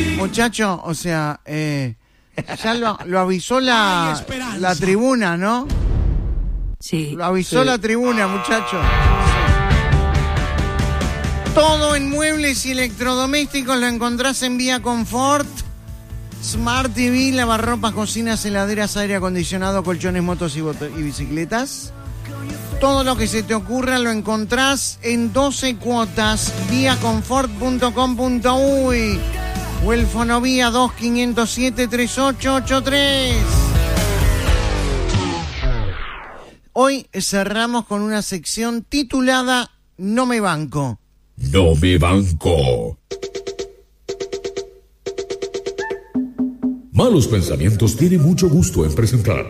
Muchacho, o sea, ya lo avisó la tribuna, ¿no? Sí. Lo avisó la tribuna, muchacho. Todo en muebles y electrodomésticos lo encontrás en Vía Confort. Smart TV, lavarropas, cocinas, heladeras, aire acondicionado, colchones, motos y bicicletas. Todo lo que se te ocurra lo encontrás en 12 cuotas. Viaconfort.com.uy o el Fonovía 2507-3883. Hoy cerramos con una sección titulada No me banco. No me banco. Malos Pensamientos tiene mucho gusto en presentar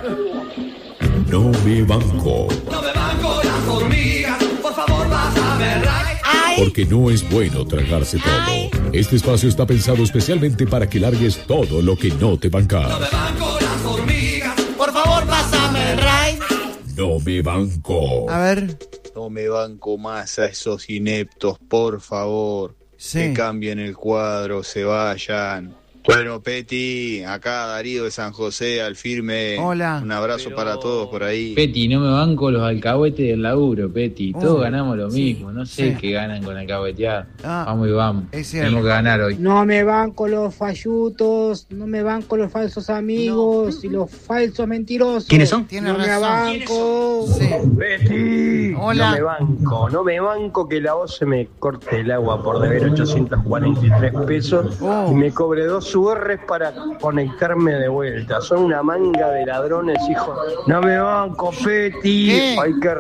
No me banco. No me banco las hormigas, por favor pásame right. Porque no es bueno tragarse todo. Este espacio está pensado especialmente para que largues todo lo que no te bancas. No me banco las hormigas, Por favor, pásame el ride. No me banco. A ver. No me banco más a esos ineptos, por favor. Sí. Que cambien el cuadro, se vayan. Bueno, Peti, acá Darío de San José, al firme. Hola. Un abrazo para todos por ahí. Peti, no me banco los alcahuetes del laburo, Peti. Todos ganamos lo mismo. No sé qué ganan con alcahuetear. Vamos y vamos. Es cierto. Tenemos que ganar hoy. No me banco los fallutos, no me banco los falsos amigos y los falsos mentirosos. ¿Quiénes son? Tienes No me razón. banco. Sí. Betty, Hola. no me banco que la voz se me corte el agua por deber 843 pesos y me cobre 2 URs para conectarme de vuelta. Son una manga de ladrones, hijo. No me banco, Betty. ¿Qué? Hay que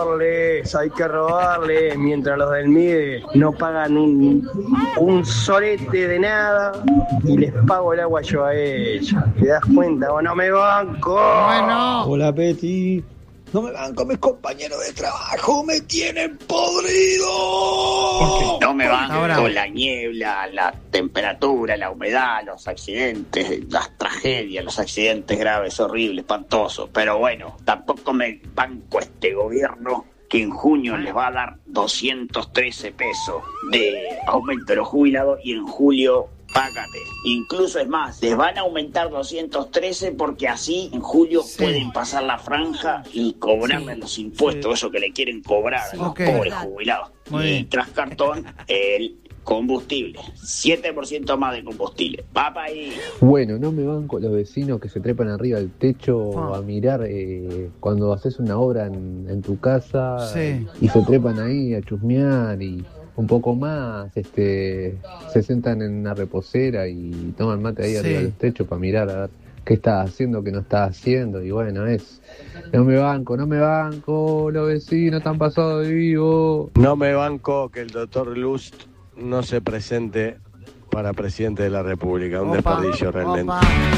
robarles, mientras los del MIDE no pagan un solete de nada y les pago el agua yo a ellos. ¿Te das cuenta? No me banco. Bueno. Hola, Betty. No me banco, mis compañeros de trabajo me tienen podrido. No me banco Ahora. la niebla, la temperatura, la humedad, los accidentes, las tragedias, los accidentes graves, horribles, espantosos. Pero bueno, tampoco me banco este gobierno que en junio les va a dar 213 pesos de aumento de los jubilados y en julio págate. Incluso es más, les van a aumentar 213 porque así en julio pueden pasar la franja y cobrarle los impuestos, eso que le quieren cobrar a los pobres jubilados. Muy Y bien. tras cartón, el combustible, 7% más de combustible. Va para ahí. Bueno, no me banco los vecinos que se trepan arriba del techo a mirar cuando haces una obra en tu casa y se trepan ahí a chusmear y un poco más, se sentan en una reposera y toman mate ahí arriba del techo para mirar a ver qué estás haciendo, qué no estás haciendo. Y bueno, no me banco, los vecinos están pasados de vivo. No me banco que el doctor Lust no se presente para presidente de la República. Un desperdicio realmente.